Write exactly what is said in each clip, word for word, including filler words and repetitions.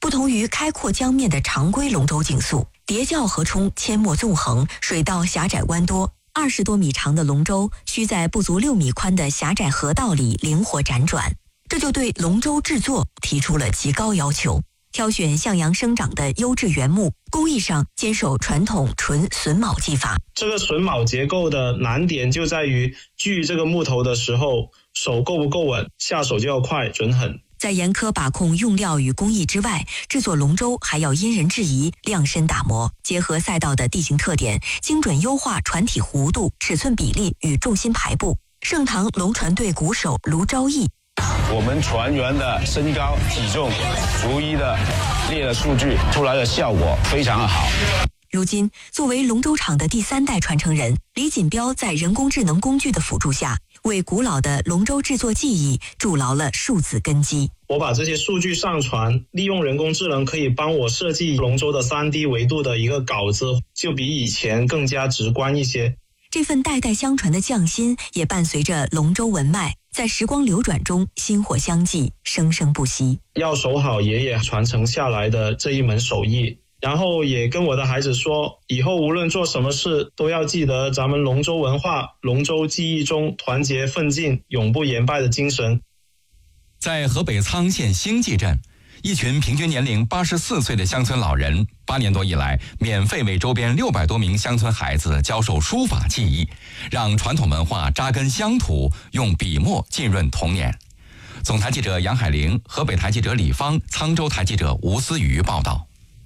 不同于开阔江面的常规龙舟竞速，叠嶂河冲阡陌纵横，水道狭窄弯多。二十多米长的龙舟需在不足六米宽的狭窄河道里灵活辗转，这就对龙舟制作提出了极高要求。挑选向阳生长的优质原木，工艺上坚守传统纯榫卯技法。 这个榫卯结构的难点就在于锯这个木头的时候，手够不够稳，下手就要快准狠。 在严苛把控用料与工艺之外，制作龙舟还要因人制宜，量身打磨，结合赛道的地形特点，精准优化船体弧度、尺寸比例与重心排布。盛唐龙船队鼓手卢昭义， 我们船员的身高体重逐一的列了数据，出来的效果非常好。 如今，作为龙舟厂的第三代传承人，李锦标在人工智能工具的辅助下，为古老的龙舟制作技艺筑牢了数字根基。 我把这些数据上传，利用人工智能可以帮我设计龙舟的 三 D 维度的一个稿子，就比以前更加直观一些。 这份代代相传的匠心，也伴随着龙舟文脉，在时光流转中薪火相继，生生不息。 要守好爷爷传承下来的这一门手艺，然后也跟我的孩子说，以后无论做什么事，都要记得咱们龙舟文化、龙舟技艺中团结奋进、永不言败的精神。 在河北沧县兴济镇，一群平均年龄八十四岁的乡村老人，八年多以来，免费为周边六百多名乡村孩子教授书法技艺，让传统文化扎根乡土，用笔墨浸润童年。总台记者杨海玲，河北台记者李芳，沧州台记者吴思瑜报道。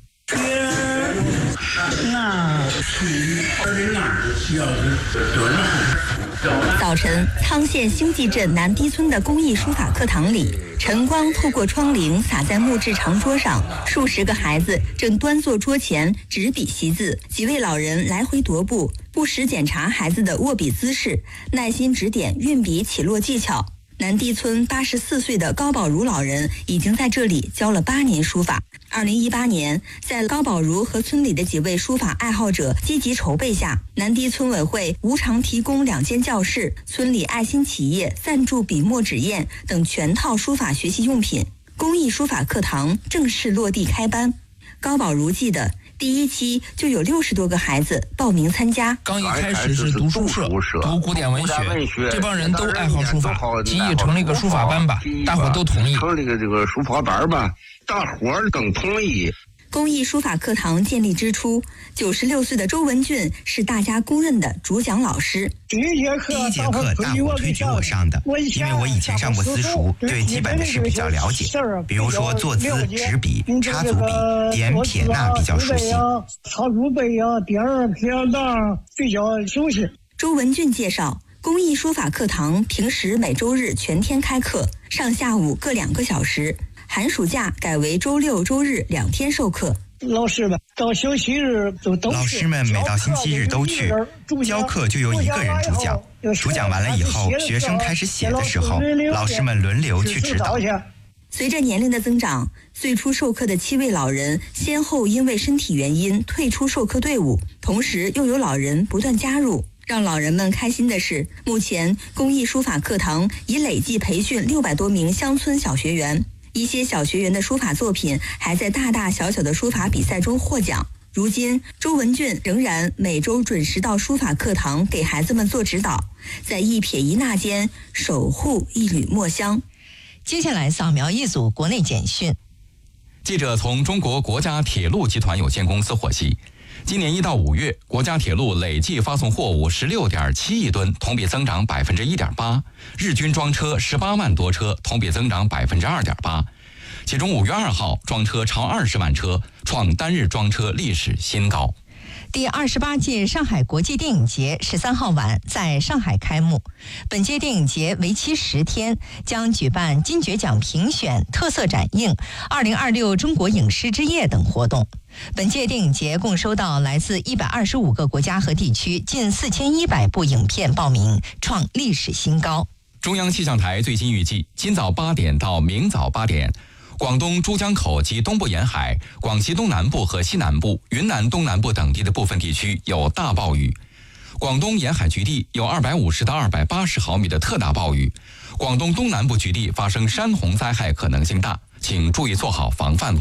早晨，沧县兴济镇南堤村的公益书法课堂里，晨光透过窗棂洒在木质长桌上，数十个孩子正端坐桌前执笔习字，几位老人来回踱步，不时检查孩子的握笔姿势，耐心指点运笔起落技巧。南堤村八十四岁的高宝如老人已经在这里教了八年书法。二零一八年，在高宝如和村里的几位书法爱好者积极筹备下，南堤村委会无偿提供两间教室，村里爱心企业赞助笔墨纸砚等全套书法学习用品，公益书法课堂正式落地开班。高宝如记得，第一期就有六十多个孩子报名参加。 刚一开始是读书社，读古典文学，这帮人都爱好书法，提议成立个书法班吧，大伙都同意。 成立个这个书法班吧，大伙儿更同意。 公益书法课堂建立之初，九十六岁的周文俊是大家公认的主讲老师。 第一节课大伙推举我上的，因为我以前上过私塾，对基本的事比较了解，比如说坐姿、执笔、插足笔、点撇捺比较熟悉。 插足背呀、点儿撇捺比较熟悉。 周文俊介绍，公益书法课堂平时每周日全天开课，上下午各两个小时。寒暑假改为周六周日两天授课。 老师们到星期日都都老师们每到星期日都去教课，就由一个人主讲，主讲完了以后，学生开始写的时候，老师们轮流去指导。 随着年龄的增长，最初授课的七位老人先后因为身体原因退出授课队伍，同时又有老人不断加入。让老人们开心的是，目前公益书法课堂已累计培训六百多名乡村小学员。一些小学员的书法作品还在大大小小的书法比赛中获奖。如今，周文俊仍然每周准时到书法课堂给孩子们做指导，在一撇一捺间守护一缕墨香。 接下来扫描一组国内简讯。 记者从中国国家铁路集团有限公司获悉，今年一到五月，国家铁路累计发送货物十六点七亿吨，同比增长百分之一点八，日均装车十八万多车，同比增长百分之二点八。其中五月二号装车超二十万车，创单日装车历史新高。 第二十八届上海国际电影节十三号晚在上海开幕。本届电影节为期十天，将举办金爵奖评选、特色展映、二零二六中国影师之夜等活动。本届电影节共收到来自一百二十五个国家和地区近四千一百部影片报名，创历史新高。 中央气象台最新预计，今早八点到明早八点，广东珠江口及东部沿海、广西东南部和西南部、云南东南部等地的部分地区有大暴雨。广东沿海局地有二百五十到二百八十毫米的特大暴雨。广东东南部局地发生山洪灾害可能性大，请注意做好防范